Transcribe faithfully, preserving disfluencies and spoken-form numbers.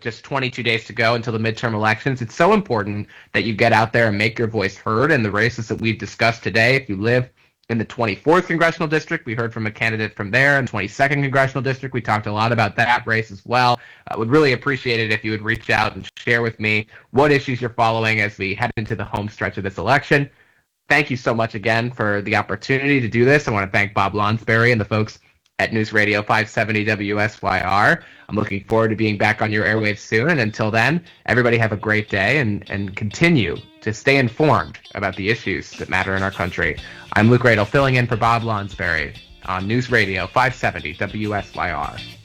just twenty-two days to go until the midterm elections. It's so important that you get out there and make your voice heard in the races that we've discussed today. If you live in the twenty-fourth Congressional District, we heard from a candidate from there. In the twenty-second Congressional District, we talked a lot about that race as well. I would really appreciate it if you would reach out and share with me what issues you're following as we head into the home stretch of this election. Thank you so much again for the opportunity to do this. I want to thank Bob Lonsberry and the folks at News Radio five seventy W S Y R. I'm looking forward to being back on your airwaves soon. And until then, everybody have a great day and, and continue to stay informed about the issues that matter in our country. I'm Luke Radel, filling in for Bob Lonsberry on News Radio five seventy W S Y R.